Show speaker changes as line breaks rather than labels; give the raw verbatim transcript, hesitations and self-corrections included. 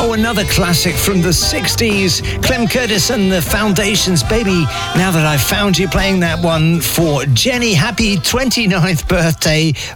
Oh, another classic from the sixties. Clem Curtis and the Foundations, Baby, Now That I've Found You, playing that one for Jenny. Happy twenty-ninth birthday